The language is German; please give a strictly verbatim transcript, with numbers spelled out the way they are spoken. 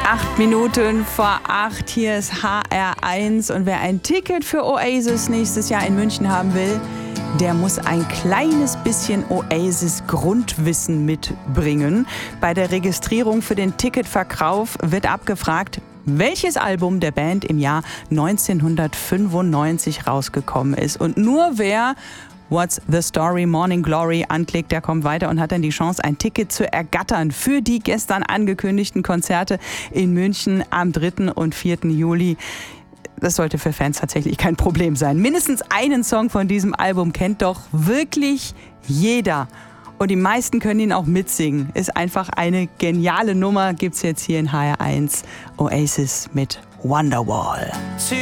Acht Minuten vor acht, hier ist H R eins und wer ein Ticket für Oasis nächstes Jahr in München haben will, der muss ein kleines bisschen Oasis-Grundwissen mitbringen. Bei der Registrierung für den Ticketverkauf wird abgefragt, welches Album der Band im Jahr neunzehnhundertfünfundneunzig rausgekommen ist. Und nur wer What's the Story Morning Glory anklickt, der kommt weiter und hat dann die Chance, ein Ticket zu ergattern für die gestern angekündigten Konzerte in München am dritten und vierten Juli. Das sollte für Fans tatsächlich kein Problem sein. Mindestens einen Song von diesem Album kennt doch wirklich jeder. Und die meisten können ihn auch mitsingen. Ist einfach eine geniale Nummer. Gibt's jetzt hier in H R eins. Oasis mit Wonderwall.